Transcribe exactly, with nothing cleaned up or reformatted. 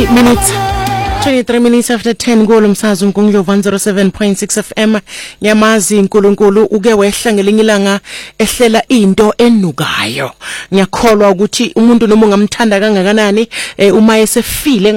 twenty-three minutes. twenty-three minutes after ten kulo msakazo uMgungundlovu one oh seven point six F M. Yamazi uNkulunkulu uke wehla ngelinye ilanga ehlela into enukayo. Ngiyakholwa ukuthi umuntu noma ungamthanda kangakanani uma esefile